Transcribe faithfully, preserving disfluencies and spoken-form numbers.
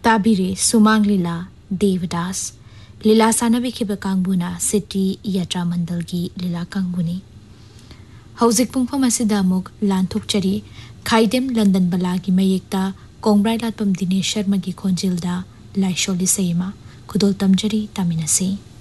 ताबिरे सुमांग लीला देवदास लीला सानबिखिब कांगबुना city यात्रा मंडल की लीला कांगबुनी हौजिक पुंगफम असिदा मुक लांथुकचरी खाइदेम लंदन बला की मयेक्ता कोंगब्राई लाटपम दिनेश शर्मा की खोंजिलदा लाइशोली सेमा खुदोल तमजरी तामिनसी।